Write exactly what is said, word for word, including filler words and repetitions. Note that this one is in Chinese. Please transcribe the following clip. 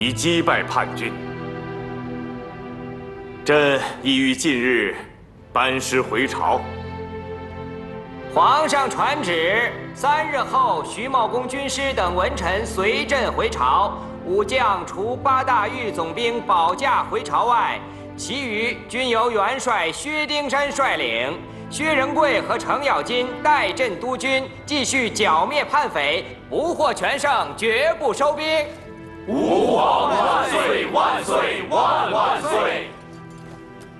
以击败叛军。朕意于近日班师回朝。 皇上传旨，三日后徐茂公军师等文臣随朕回朝。武将除八大御总兵保驾回朝外，其余均由元帅薛丁山率领。薛仁贵和程咬金代朕督军，继续剿灭叛匪，不获全胜，绝不收兵。 吾皇万岁万岁万万岁！